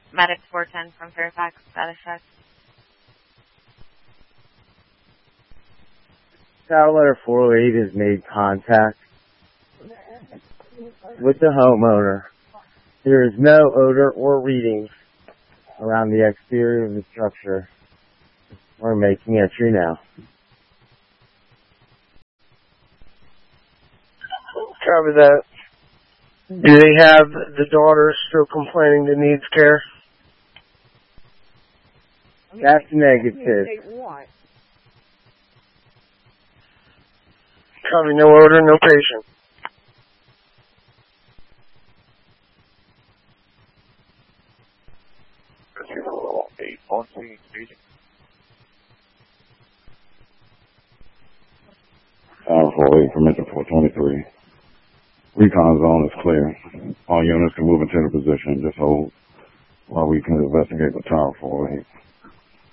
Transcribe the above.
Medic 410 from Fairfax, status check. Traveler 408 has made contact with the homeowner. There is no odor or readings around the exterior of the structure. We're making entry now. Copy that. Do they have the daughter still complaining that needs care? That's negative. Copy, no odor, no patient. Tower 408, permission 423. Recon zone is clear. All units can move into the position. Just hold while we can investigate with Tower 408.